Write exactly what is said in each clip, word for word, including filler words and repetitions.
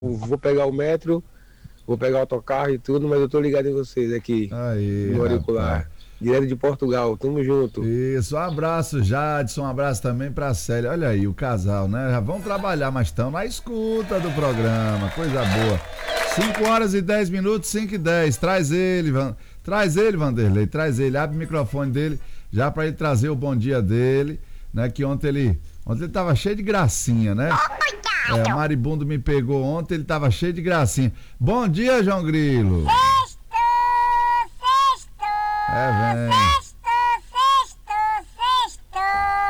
Vou pegar o metro, vou pegar o autocarro e tudo, mas eu tô ligado em vocês aqui Aí, no auricular. rapaz. Direto de Portugal, tamo junto. Isso, um abraço, Jadson, um abraço também pra Célia. Olha aí, o casal, né? Já vão trabalhar, mas estão na escuta do programa, coisa boa. cinco horas e dez minutos, cinco e dez. Traz ele, Van... traz ele, Vanderlei, traz ele. Abre o microfone dele, já pra ele trazer o bom dia dele, né? Que ontem ele, ontem ele tava cheio de gracinha, né? É, o Maribundo me pegou ontem, ele tava cheio de gracinha. Bom dia, João Grilo. Sexto, sexto, É, vem. sexto, sexto, sexto.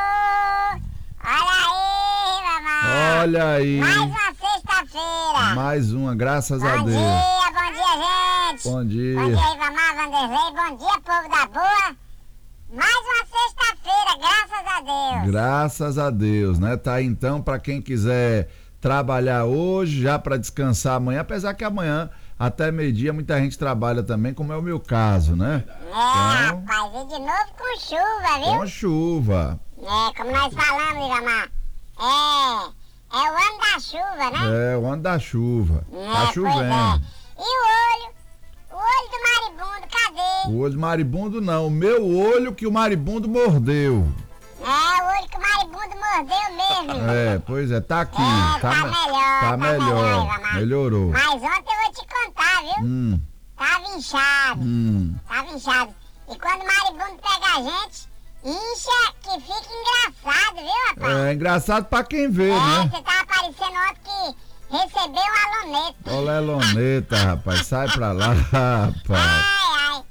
Olha aí, mamãe. Olha aí. Mais uma sexta-feira. Mais uma, graças a Bom Deus. dia, bom dia, gente. Bom dia. Bom dia, Ivamar, Vanderlei. Bom dia, povo da boa. Mais uma sexta-feira, graças a Deus. Graças a Deus, né? Tá aí então pra quem quiser trabalhar hoje, já pra descansar amanhã, apesar que amanhã até meio-dia muita gente trabalha também, como é o meu caso, né? É, Então, rapaz, e de novo com chuva, viu? com chuva. É, como nós falamos, Ivamar. É, é o ano da chuva, né? É, o ano da chuva. É, Tá pois chovendo. é. E o olho? O olho do maribundo, cadê? O olho do maribundo não, o meu olho que o maribundo mordeu. É, o olho que o maribundo mordeu mesmo. É, pois é, tá aqui. É, tá me- melhor, Tá tá melhor, melhor. Ivamar. Melhorou. Mas ontem eu vou te contar, viu? Hum, Tava inchado, hum. tava inchado. E quando o maribundo pega a gente, incha que fica engraçado, viu, rapaz? É engraçado pra quem vê, É, né? você tava parecendo ontem que recebeu uma loneta. Olha a loneta, rapaz, sai pra lá, rapaz. Ai, ai.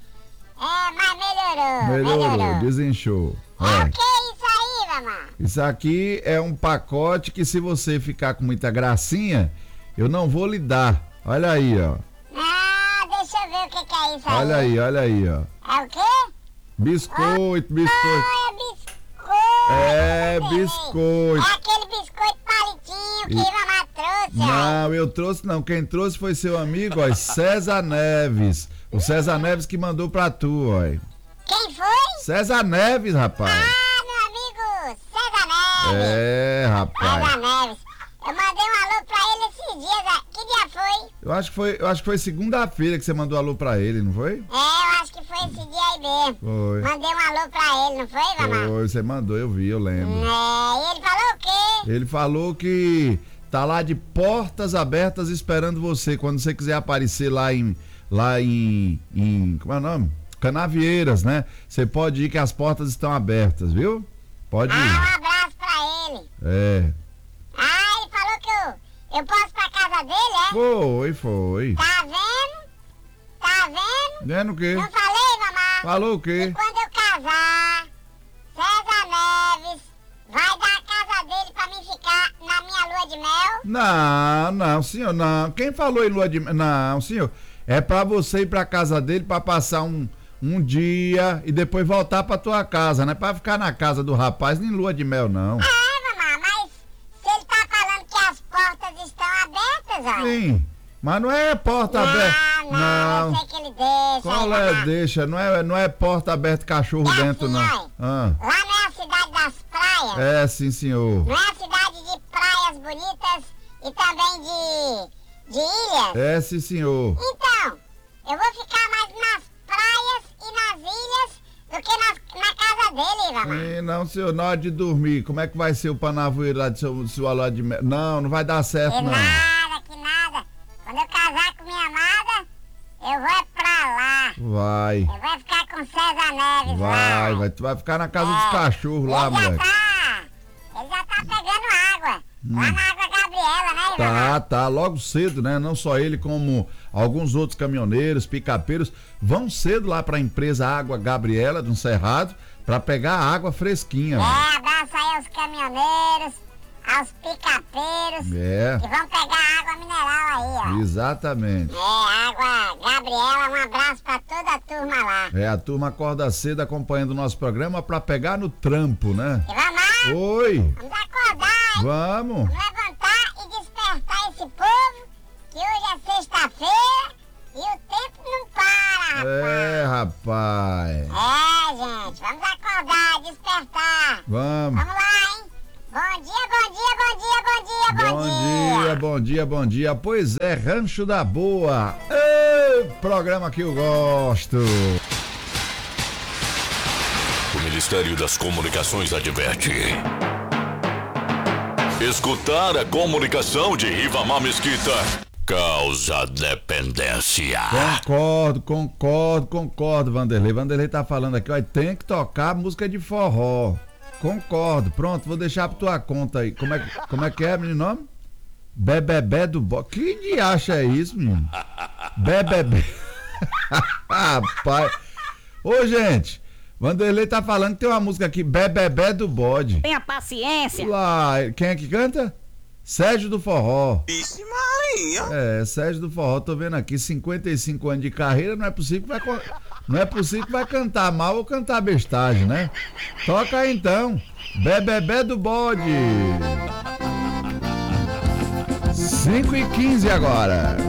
É, mas melhorou, Melhorou, melhorou. desinchou. É É. o que é isso aí, mamãe? Isso aqui é um pacote que, se você ficar com muita gracinha, eu não vou lhe dar. Olha aí, ó. Ah, deixa eu ver o que, que é isso aí. Olha aí, olha aí, ó. É o quê? Biscoito, biscoito. Ah, é biscoito. É, Vanderlei. biscoito. É aquele biscoito palitinho que E- Ivamar trouxe, ó. Não, eu trouxe não. Quem trouxe foi seu amigo, ó, César Neves. O César Neves que mandou pra tu, ó. Quem foi? César Neves, rapaz. Ah, meu amigo César Neves. É, rapaz. César Neves. Eu mandei um alô pra ele esses dias. ah, Que dia foi? Eu acho que foi, eu acho que foi segunda-feira que você mandou alô pra ele, não foi? É, eu acho que foi esse dia aí mesmo. Foi. Mandei um alô pra ele, não foi, Ivamar? Foi, você mandou, eu vi, eu lembro. É, e ele falou o quê? Ele falou que tá lá de portas abertas esperando você. Quando você quiser aparecer lá em. Lá em. em como é o nome? Canavieiras, né? Você pode ir que as portas estão abertas, viu? Pode Ah, ir. um abraço pra ele. É. Ah, ele falou que eu, eu posso ir pra casa dele, é? Foi, foi. Tá vendo? Tá vendo? Vendo o quê? Não falei, mamãe? Falou o E quê? quando eu casar, César Neves vai dar a casa dele pra mim ficar na minha lua de mel? Não, não, senhor, não. Quem falou em lua de mel? Não, senhor. É pra você ir pra casa dele pra passar um, um dia e depois voltar pra tua casa, não é pra ficar na casa do rapaz nem lua de mel, não. É, mamãe, mas se ele tá falando que as portas estão abertas, ó. Sim, mas não é porta aberta. Não, não, eu sei que ele deixa. Qual aí, é? mamãe. Deixa, não é, não é porta aberta cachorro É dentro, assim, não. Ah, Lá não é a cidade das praias? é sim, senhor. Não é a cidade de praias bonitas e também de, de ilhas? É sim, senhor. Então, eu vou ficar mais nas praias e nas ilhas do que nas, na casa dele, Ivamar. E não, senhor, na hora de dormir, como é que vai ser o panavoeiro lá de seu, sua lua de mel? Não, não vai dar certo, Que não. nada, que nada. Quando eu casar com minha amada, eu vou é pra lá. Vai. Eu vou ficar com César Neves Vai, lá. vai, tu vai ficar na casa É. dos cachorros lá, ele já moleque. tá, ele já tá pegando água. Lá na água Gabriela, né, Ivamar? Tá, tá, logo cedo, né? Não só ele, como alguns outros caminhoneiros, picapeiros, vão cedo lá pra empresa Água Gabriela, de um cerrado, pra pegar água fresquinha. mano. É, abraço aí aos caminhoneiros, aos picapeiros, É, que vão pegar água mineral aí, ó. exatamente. É, água Gabriela, um abraço pra toda a turma lá. É, a turma acorda cedo acompanhando o nosso programa pra pegar no trampo, né? Ivamar, Oi, vamos acordar, hein? vamos. Vamos levantar e despertar esse povo, que hoje é sexta-feira e o tempo não para, É, rapaz. rapaz. É, gente, vamos acordar, despertar. Vamos. Vamos lá, hein? Bom dia, bom dia, bom dia, bom dia, bom, Bom dia, bom dia. dia, bom dia. Pois é, Rancho da Boa. Ei, programa que eu gosto. O Ministério das Comunicações adverte. Escutar a comunicação de Rivamar Mesquita causa dependência. Concordo, concordo, concordo, Vanderlei. Vanderlei tá falando aqui, ó, tem que tocar música de forró. Concordo, pronto, vou deixar pra tua conta aí. Como é, como é que é, menino nome? Bebebé do Bode. Que diacho é isso, menino? Bebebé. Rapaz. Ô, gente, Vanderlei tá falando que tem uma música aqui, Bebebé do Bode. Tenha paciência. Lá, quem é que canta? Sérgio do Forró. Vixe Maria. É, Sérgio do Forró, tô vendo aqui, cinquenta e cinco anos de carreira, não é possível que vai, não é possível que vai cantar mal ou cantar bestagem, né? Toca aí então, Bebebé do Bode. cinco e quinze agora.